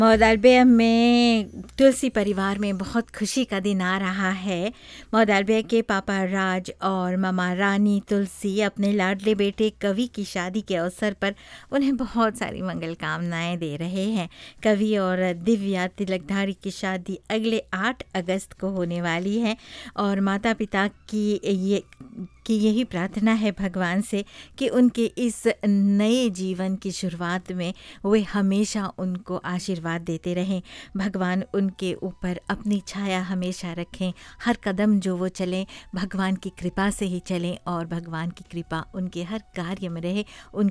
मौदालबे में तुलसी परिवार में बहुत खुशी का दिन आ रहा है। मौदालबे के पापा राज और मामा रानी तुलसी अपने लाडले बेटे कवि की शादी के अवसर पर उन्हें बहुत सारी मंगल कामनाएं दे रहे हैं। कवि और दिव्या तिलकधारी की शादी अगले 8 अगस्त को होने वाली है और माता पिता की यही प्रार्थना है भगवान से कि उनके इस नए जीवन की शुरुआत में वे हमेशा उनको आशीर्वाद देते रहें। भगवान उनके ऊपर अपनी छाया हमेशा रखें। हर कदम जो वो चलें भगवान की कृपा से ही चलें और भगवान की कृपा उनके हर कार्य में रहे।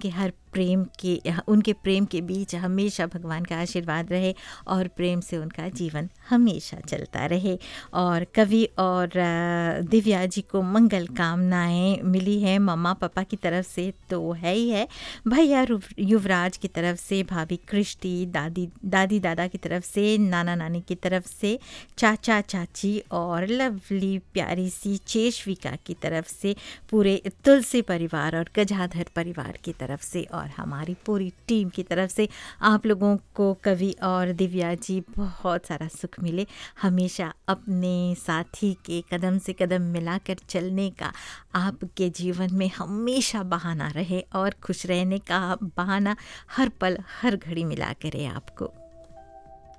उनके प्रेम के बीच हमेशा भगवान का आशीर्वाद रहे और प्रेम से उनका जीवन हमेशा चलता रहे। और कवि और दिव्या जी को मंगल कामनाएं मिली है मम्मा पापा की तरफ से तो वो है ही है, भैया युवराज की तरफ से, भाभी कृष्टि, दादी दादा की तरफ से, नाना नानी की तरफ से, चाचा चाची और लवली प्यारी सी चेशविका की तरफ से, पूरे तुलसी परिवार और गजाधर परिवार की तरफ से और हमारी पूरी टीम की तरफ से आप लोगों को कवि और दिव्या जी बहुत सारा सुख मिले। हमेशा अपने साथी के कदम से कदम मिलाकर चलने का आपके जीवन में हमेशा बहाना रहे और खुश रहने का बहाना हर पल हर घड़ी मिला करे आपको।